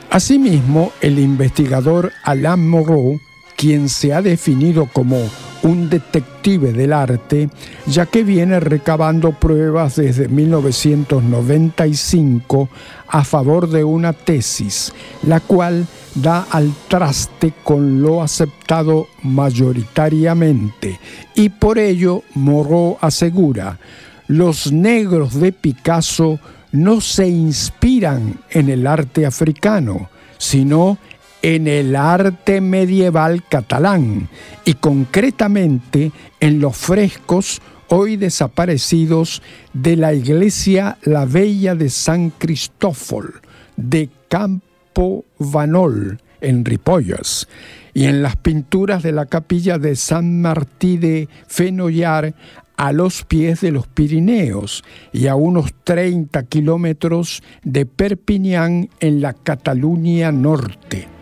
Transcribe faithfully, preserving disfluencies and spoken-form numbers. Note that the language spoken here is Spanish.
Asimismo, el investigador Alain Moreau, quien se ha definido como un detective del arte, ya que viene recabando pruebas desde mil novecientos noventa y cinco a favor de una tesis, la cual da al traste con lo aceptado mayoritariamente, y por ello Moreau asegura: los negros de Picasso no se inspiran en el arte africano, sino en el arte medieval catalán, y concretamente en los frescos hoy desaparecidos de la iglesia La Bella de San Cristófol de Campo Vanol en Ripolles, y en las pinturas de la capilla de San Martí de Fenollar a los pies de los Pirineos y a unos treinta kilómetros de Perpiñán en la Cataluña Norte.